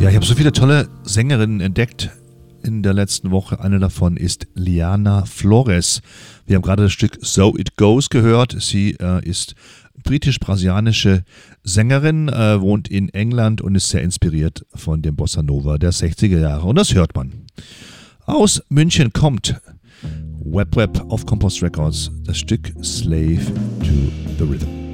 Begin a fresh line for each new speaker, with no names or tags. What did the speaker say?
Ja, ich habe so viele tolle Sängerinnen entdeckt in der letzten Woche. Eine davon ist Liana Flores. Wir haben gerade das Stück So It Goes gehört. Sie ist britisch-brasilianische Sängerin, wohnt in England und ist sehr inspiriert von dem Bossa Nova der 60er Jahre. Und das hört man. Aus München kommt Web auf Compost Records das Stück Slave to the Rhythm.